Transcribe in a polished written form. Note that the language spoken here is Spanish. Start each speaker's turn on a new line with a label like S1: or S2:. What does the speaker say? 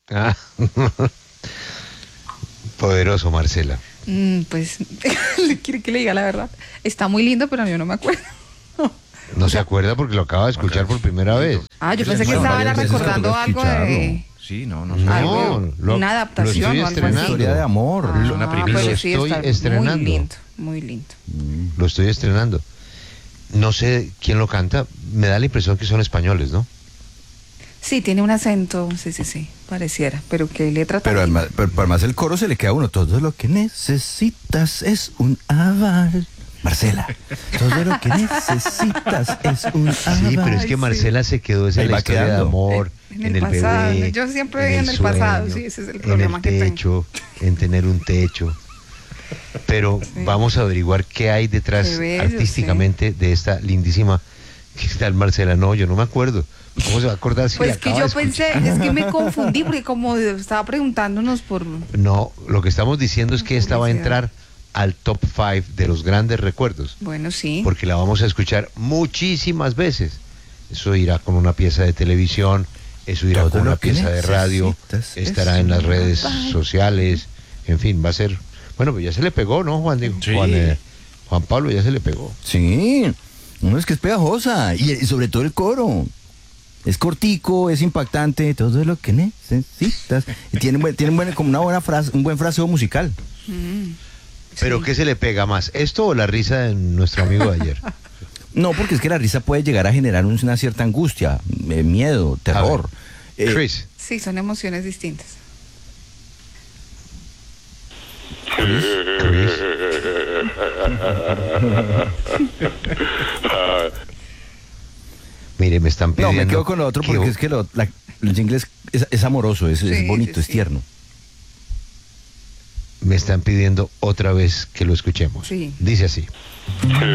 S1: Ah, poderoso, Marcela.
S2: Pues, quiere que le diga la verdad. Está muy lindo, pero yo no me acuerdo.
S1: No se acuerda porque lo acaba de escuchar por primera vez.
S2: Ah, yo pensé que
S3: Bueno,
S2: estaba
S3: varias veces
S2: recordando
S3: toca
S2: algo de...
S3: Sí, no
S1: No,
S2: una adaptación
S1: lo estoy
S2: o algo así.
S1: estrenando.
S3: Historia de amor.
S2: Ah,
S3: Es una primicia.
S1: Lo
S2: pero sí,
S1: estoy
S2: está
S1: estrenando.
S2: muy lindo, muy lindo.
S1: Lo estoy estrenando. No sé quién lo canta. Me da la impresión que son españoles, ¿no?
S2: Sí, tiene un acento, sí, pareciera, pero qué letra tan
S3: Pero
S2: linda.
S3: además el coro se le queda a uno. Todo lo que necesitas es un aval. Marcela, todo lo que necesitas es un aval.
S1: Sí, pero es que Marcela se quedó esa
S3: Ahí
S1: en la
S3: va
S1: historia de
S3: quedando.
S1: amor,
S2: En el pasado.
S1: bebé.
S2: Yo siempre en el pasado, sí, ese es el problema
S1: en
S2: que
S1: el
S2: tengo.
S1: techo, en tener un techo. Pero
S2: Sí.
S1: vamos a averiguar qué hay detrás
S2: Qué bello,
S1: artísticamente de esta lindísima. ¿Qué tal, Marcela? No, yo no me acuerdo. ¿Cómo se va a acordar si
S2: Pues
S1: la
S2: que
S1: acaba
S2: yo
S1: de escuchar?
S2: pensé, es que me confundí porque como estaba preguntándonos por...
S1: No, lo que estamos diciendo es que esta va a
S2: Publicidad.
S1: entrar al top 5 de los grandes recuerdos,
S2: Bueno, sí.
S1: porque la vamos a escuchar muchísimas veces. Eso irá con una pieza de televisión, eso irá
S3: Todo
S1: con una
S3: lo que
S1: pieza de radio,
S3: necesitas
S1: estará
S3: es
S1: en las
S3: un
S1: redes
S2: aval.
S1: sociales, en fin, va a ser... Bueno, pues ya se le pegó, ¿no, Juan? Digo,
S3: Sí.
S1: Juan Pablo ya se le pegó.
S3: Sí, no, es que es pegajosa. Y sobre todo el coro. Es cortico, es impactante. Todo lo que necesitas. Y tiene como una buena frase, un buen fraseo musical.
S1: ¿Pero qué se le pega más, esto o la risa de nuestro amigo de ayer?
S3: No, porque es que la risa puede llegar a generar una cierta angustia, miedo, terror.
S1: Chris.
S2: Sí, son emociones distintas.
S1: Chris. Mire, me están
S3: No,
S1: pidiendo...
S3: me quedo con lo otro
S1: que-
S3: porque es que el inglés es amoroso, es
S2: Sí,
S3: bonito,
S2: sí,
S3: es
S2: sí.
S3: tierno.
S1: Me están pidiendo otra vez que lo escuchemos.
S2: Sí.
S1: Dice así.